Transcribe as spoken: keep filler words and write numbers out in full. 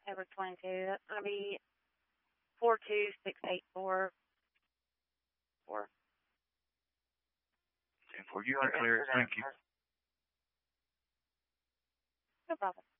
over twenty-two. That's going to be four two six eight four four. ten four, you are clear. Thank you. No problem.